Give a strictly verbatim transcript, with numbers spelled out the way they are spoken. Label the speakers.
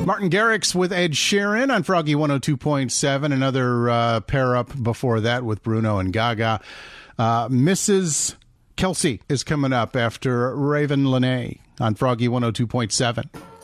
Speaker 1: Martin Garrix with Ed Sheeran on Froggy one oh two point seven. Another uh, pair up before that with Bruno and Gaga. Uh, Missus Kelsey is coming up after Raven Lene on Froggy one oh two point seven.